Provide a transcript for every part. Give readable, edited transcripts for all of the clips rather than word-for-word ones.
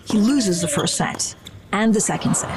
He loses the first set and the second set.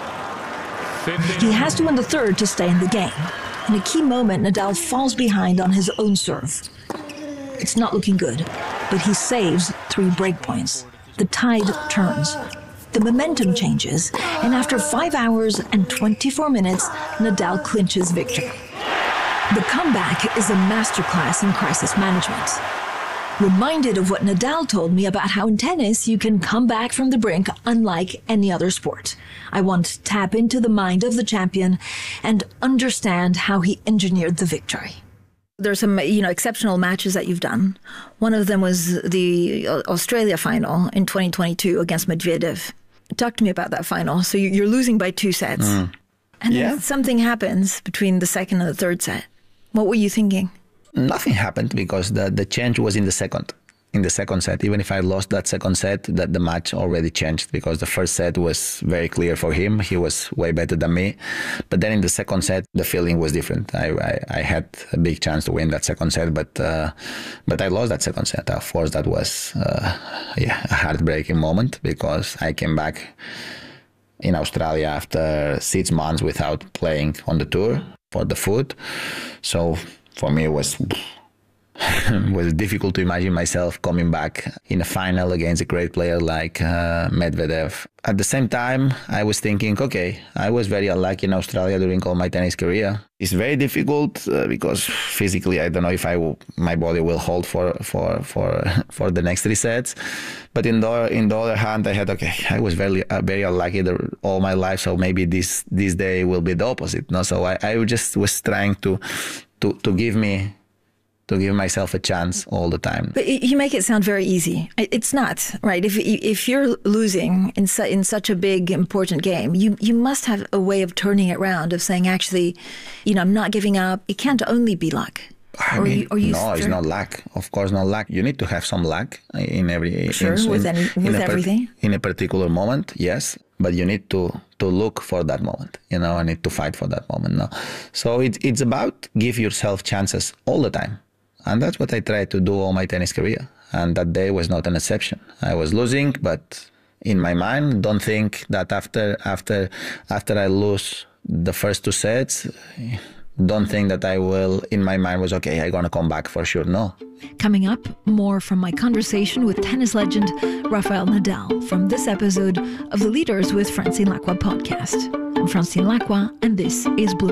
He has to win the third to stay in the game. In a key moment, Nadal falls behind on his own serve. It's not looking good, but he saves 3 break points. The tide turns. The momentum changes, and after 5 hours and 24 minutes, Nadal clinches victory. The comeback is a masterclass in crisis management. Reminded of what Nadal told me about how in tennis you can come back from the brink unlike any other sport. I want to tap into the mind of the champion and understand how he engineered the victory. There's some, exceptional matches that you've done. One of them was the Australia final in 2022 against Medvedev. Talk to me about that final. So you're losing by 2 sets. And then something happens between the second and the third set. What were you thinking? Nothing happened because the change was in the second set. Even if I lost that second set, that the match already changed because the first set was very clear for him. He was way better than me. But then in the second set, the feeling was different. I had a big chance to win that second set, but I lost that second set. Of course, that was a heartbreaking moment because I came back in Australia after 6 months without playing on the tour for the foot. So for me, it was difficult to imagine myself coming back in a final against a great player like Medvedev. At the same time, I was thinking, okay, I was very unlucky in Australia during all my tennis career. It's very difficult because physically, I don't know if my body will hold for the next 3 sets. But in the other hand, I was very unlucky all my life. So maybe this day will be the opposite. No, so I just was trying to give myself a chance all the time. But you make it sound very easy. It's not, right? If you're losing in such a big, important game, you must have a way of turning it around, of saying, actually, I'm not giving up. It can't only be luck. It's not luck. Of course, not luck. You need to have some luck in every... Sure, with everything. In a particular moment, yes. But you need to look for that moment, I need to fight for that moment. No. So it's about give yourself chances all the time. And that's what I tried to do all my tennis career. And that day was not an exception. I was losing, but in my mind, don't think that after I lose the first 2 sets, don't think that I will, in my mind was, okay, I'm going to come back for sure. No. Coming up, more from my conversation with tennis legend Rafael Nadal from this episode of the Leaders with Francine Lacqua podcast. I'm Francine Lacqua, and this is Bloomberg.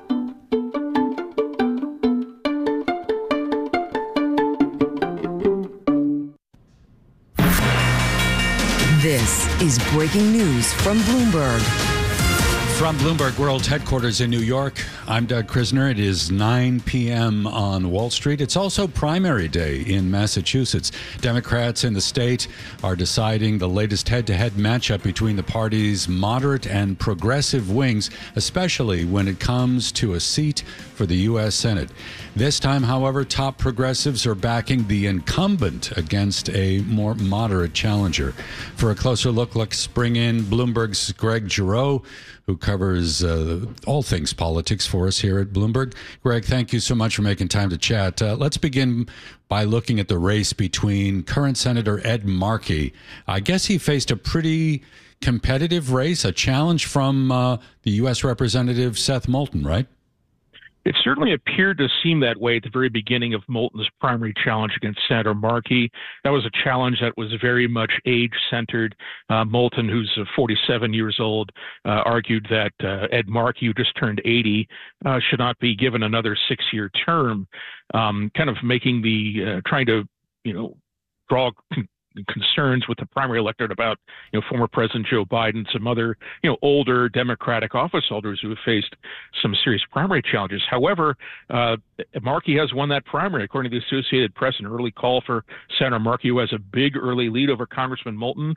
This is breaking news from Bloomberg. From Bloomberg World Headquarters in New York, I'm Doug Krisner. It is 9 p.m. on Wall Street. It's also primary day in Massachusetts. Democrats in the state are deciding the latest head-to-head matchup between the party's moderate and progressive wings, especially when it comes to a seat for the U.S. Senate. This time, however, top progressives are backing the incumbent against a more moderate challenger. For a closer look, let's bring in Bloomberg's Greg Giroux, who covers all things politics for us here at Bloomberg. Greg, thank you so much for making time to chat. Let's begin by looking at the race between current Senator Ed Markey. I guess he faced a pretty competitive race, a challenge from the U.S. Representative Seth Moulton, right? It certainly appeared to seem that way at the very beginning of Moulton's primary challenge against Senator Markey. That was a challenge that was very much age-centered. Moulton, who's 47 years old, argued that Ed Markey, who just turned 80, should not be given another 6-year term, kind of making trying to, draw concerns with the primary electorate about, former President Joe Biden, some other, older Democratic office holders who have faced some serious primary challenges. However, Markey has won that primary, according to the Associated Press, an early call for Senator Markey, who has a big early lead over Congressman Moulton.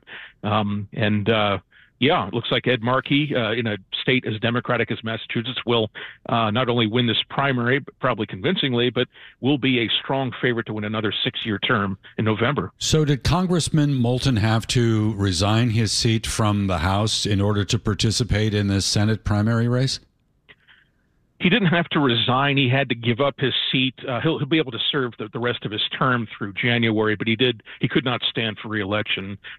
Yeah, it looks like Ed Markey, in a state as Democratic as Massachusetts, will not only win this primary, probably convincingly, but will be a strong favorite to win another 6-year term in November. So did Congressman Moulton have to resign his seat from the House in order to participate in this Senate primary race? He didn't have to resign. He had to give up his seat. He'll be able to serve the rest of his term through January, but he could not stand for re-election.